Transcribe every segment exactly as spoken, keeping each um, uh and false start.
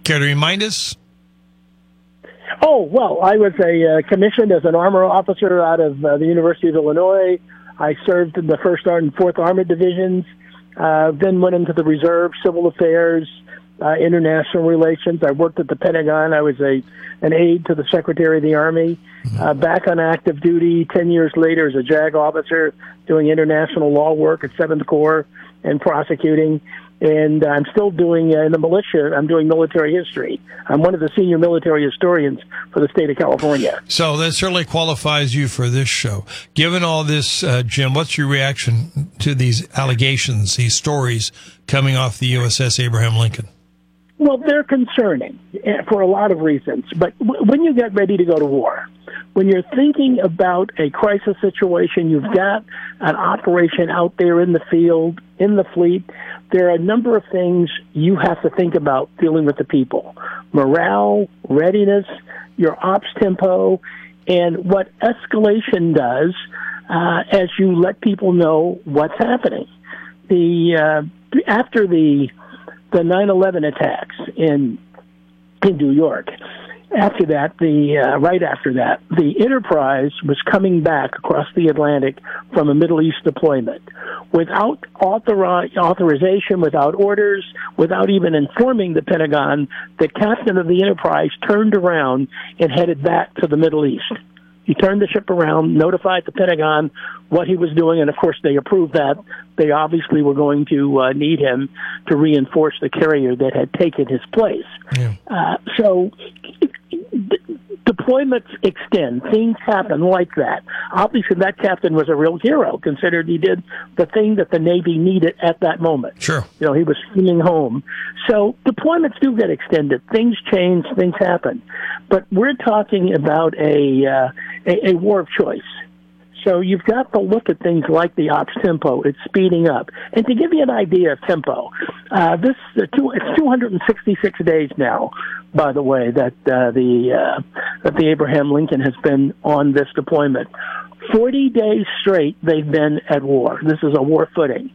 Care to remind us? Oh, well, I was a uh, commissioned as an armor officer out of uh, the University of Illinois. I served in the first and fourth Armored Divisions, uh, then went into the Reserve, Civil Affairs, uh, International Relations. I worked at the Pentagon. I was a an aide to the Secretary of the Army. Uh, back on active duty ten years later as a JAG officer doing international law work at seventh Corps and prosecuting. And I'm still doing, uh, in the militia, I'm doing military history. I'm one of the senior military historians for the state of California. So that certainly qualifies you for this show. Given all this, uh, Jim, what's your reaction to these allegations, these stories coming off the U S S Abraham Lincoln? Well, they're concerning for a lot of reasons. But w- when you get ready to go to war, when you're thinking about a crisis situation, you've got an operation out there in the field, in the fleet, there are a number of things you have to think about dealing with the people. Morale, readiness, your ops tempo, and what escalation does uh, as you let people know what's happening. The uh, after the the nine eleven attacks in in New York, after that, the uh, right after that, the Enterprise was coming back across the Atlantic from a Middle East deployment without authori- authorization, without orders, without even informing the Pentagon. The captain of the Enterprise turned around and headed back to the Middle East. He turned the ship around, notified the Pentagon what he was doing, and of course they approved that. They obviously were going to uh, need him to reinforce the carrier that had taken his place. Yeah. Uh, so deployments extend. Things happen like that. Obviously, that captain was a real hero, considered he did the thing that the Navy needed at that moment. Sure. You know, he was steaming home. So deployments do get extended. Things change. Things happen. But we're talking about a, uh, a, a war of choice. So you've got to look at things like the ops tempo. It's speeding up. And to give you an idea of tempo, uh, this uh, two, it's two hundred sixty-six days now, by the way, that uh, the uh, that the Abraham Lincoln has been on this deployment. forty days straight they've been at war. This is a war footing.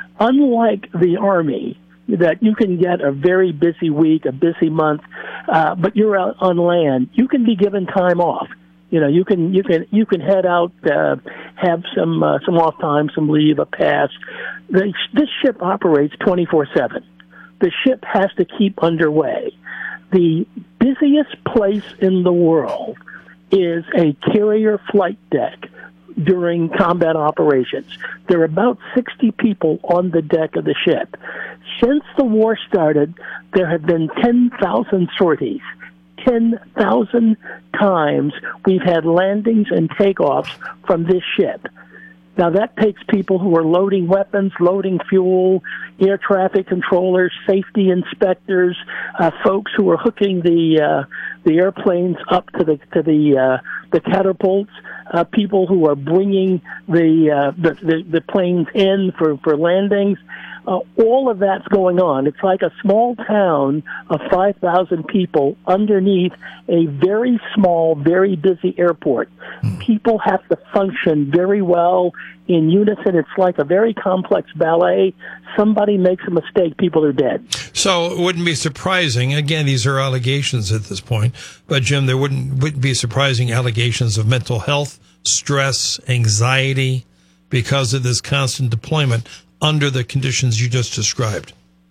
Unlike the Army, that you can get a very busy week, a busy month, uh, but you're out on land, you can be given time off. You know, you can you can you can head out, uh, have some uh, some off time, some leave, a pass. The, this ship operates twenty-four seven. The ship has to keep underway. The busiest place in the world is a carrier flight deck during combat operations. There are about sixty people on the deck of the ship. Since the war started, there have been ten thousand sorties. ten thousand times we've had landings and takeoffs from this ship. Now, that takes people who are loading weapons, loading fuel, air traffic controllers, safety inspectors, uh, folks who are hooking the uh, the airplanes up to the to the uh, the catapults, uh, people who are bringing the, uh, the the the planes in for for landings. Uh, all of that's going on. It's like a small town of five thousand people underneath a very small, very busy airport. Mm. People have to function very well in unison. It's like a very complex ballet. Somebody makes a mistake, people are dead. So it wouldn't be surprising, again, these are allegations at this point, but Jim, there wouldn't, wouldn't be surprising allegations of mental health, stress, anxiety, because of this constant deployment under the conditions you just described.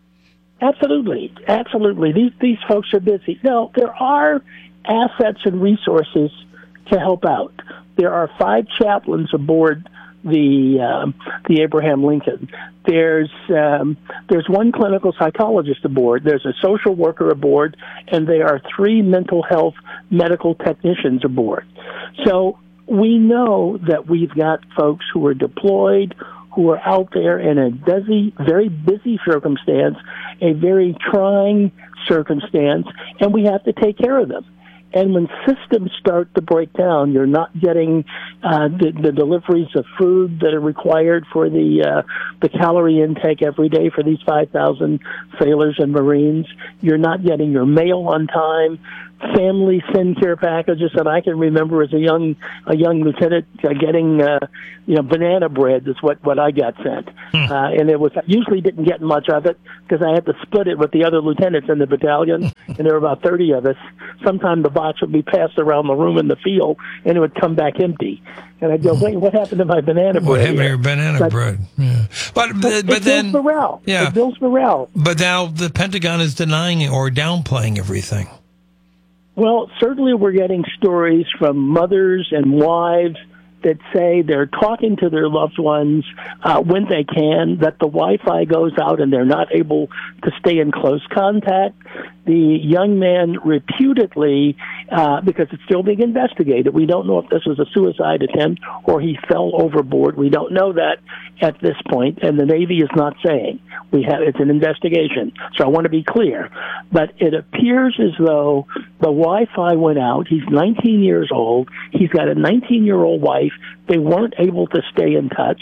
Absolutely. Absolutely. These these folks are busy. Now, there are assets and resources to help out. There are five chaplains aboard the um, the Abraham Lincoln. There's um, there's one clinical psychologist aboard. There's a social worker aboard, and there are three mental health medical technicians aboard. So we know that we've got folks who are deployed, who are out there in a busy, very busy circumstance, a very trying circumstance, and we have to take care of them. And when systems start to break down, you're not getting uh, the, the deliveries of food that are required for the uh, the calorie intake every day for these five thousand sailors and Marines. You're not getting your mail on time. family sin care packages that I can remember as a young a young lieutenant uh, getting uh, you know banana bread is what what I got sent, hmm. uh, and it was I usually didn't get much of it because I had to split it with the other lieutenants in the battalion, and there were about thirty of us. Sometimes the box would be passed around the room in the field, and it would come back empty. And I'd go, wait, what happened to my banana bread? What happened to your banana but, bread? Yeah. But but, but it then builds morale. Yeah. It builds morale. But now the Pentagon is denying it or downplaying everything. Well, certainly we're getting stories from mothers and wives that say they're talking to their loved ones uh, when they can, that the Wi-Fi goes out and they're not able to stay in close contact. The young man reputedly, uh, because it's still being investigated, we don't know if this was a suicide attempt or he fell overboard. We don't know that at this point, and the Navy is not saying. We have it's an investigation, so I want to be clear. But it appears as though the Wi-Fi went out. He's nineteen years old. He's got a nineteen-year-old wife. They weren't able to stay in touch,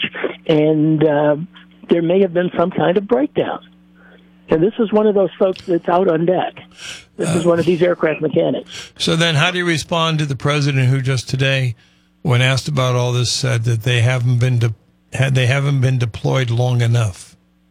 and uh, there may have been some kind of breakdown. And this is one of those folks that's out on deck. This uh, is one of these aircraft mechanics. So then how do you respond to the president who just today, when asked about all this, said that they haven't been de- had they haven't been deployed long enough?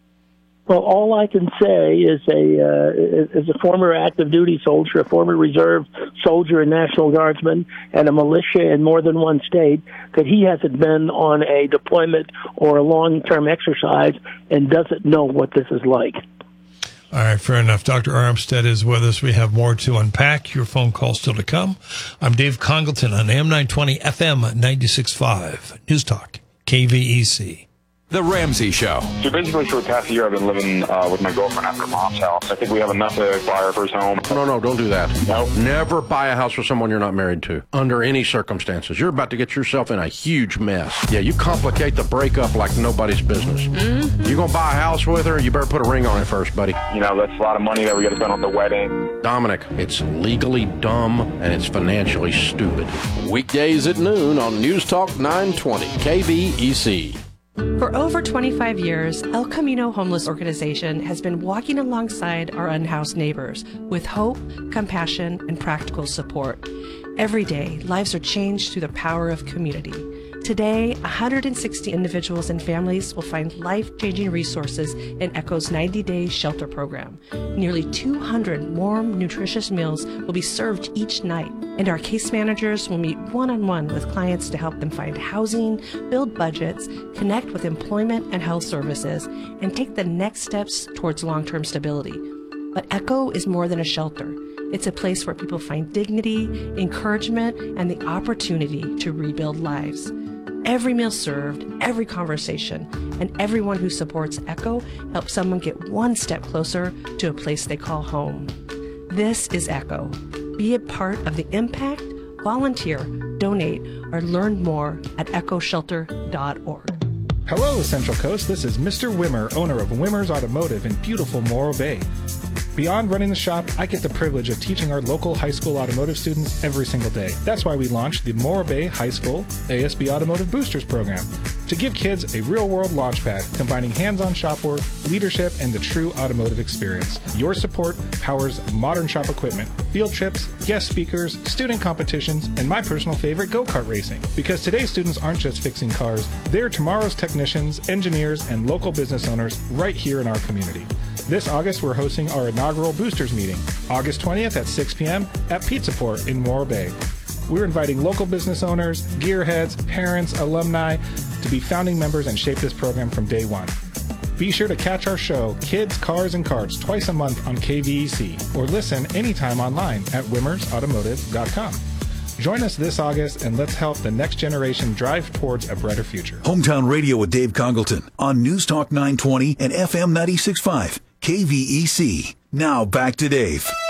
Well, all I can say is a uh, is a former active duty soldier, a former reserve soldier and National Guardsman, and a militia in more than one state, that he hasn't been on a deployment or a long-term exercise and doesn't know what this is like. All right, fair enough. Doctor Armstead is with us. We have more to unpack. Your phone call still to come. I'm Dave Congleton on A M nine twenty, F M ninety-six point five. News Talk, K V E C. The Ramsey Show. So basically for the past year, I've been living uh, with my girlfriend at her mom's house. I think we have enough to buy our first home. No, no, don't do that. No. Never buy a house with someone you're not married to, under any circumstances. You're about to get yourself in a huge mess. Yeah, you complicate the breakup like nobody's business. Mm-hmm. You're going to buy a house with her, you better put a ring on it first, buddy. You know, that's a lot of money that we got to spend on the wedding. Dominic, it's legally dumb and it's financially stupid. Weekdays at noon on News Talk nine twenty, K V E C. For over twenty-five years, El Camino Homeless Organization has been walking alongside our unhoused neighbors with hope, compassion, and practical support. Every day, lives are changed through the power of community. Today, one hundred sixty individuals and families will find life-changing resources in ECHO's ninety-day shelter program. Nearly two hundred warm, nutritious meals will be served each night, and our case managers will meet one-on-one with clients to help them find housing, build budgets, connect with employment and health services, and take the next steps towards long-term stability. But ECHO is more than a shelter. It's a place where people find dignity, encouragement, and the opportunity to rebuild lives. Every meal served, every conversation, and everyone who supports ECHO helps someone get one step closer to a place they call home. This is ECHO. Be a part of the impact, volunteer, donate, or learn more at echo shelter dot org. Hello, Central Coast. This is Mister Wimmer, owner of Wimmer's Automotive in beautiful Morro Bay. Beyond running the shop, I get the privilege of teaching our local high school automotive students every single day. That's why we launched the Morro Bay High School A S B Automotive Boosters program, to give kids a real-world launchpad combining hands-on shop work, leadership, and the true automotive experience. Your support powers modern shop equipment, field trips, guest speakers, student competitions, and my personal favorite, go-kart racing. Because today's students aren't just fixing cars, they're tomorrow's technicians, engineers, and local business owners right here in our community. This August, we're hosting our inaugural Boosters meeting, August twentieth at six p.m. at Pizza Port in Morro Bay. We're inviting local business owners, gearheads, parents, alumni to be founding members and shape this program from day one. Be sure to catch our show, Kids, Cars, and Carts, twice a month on K V E C, or listen anytime online at wimmers automotive dot com. Join us this August, and let's help the next generation drive towards a brighter future. Hometown Radio with Dave Congleton on News Talk nine twenty and F M ninety-six point five, K V E C. Now back to Dave.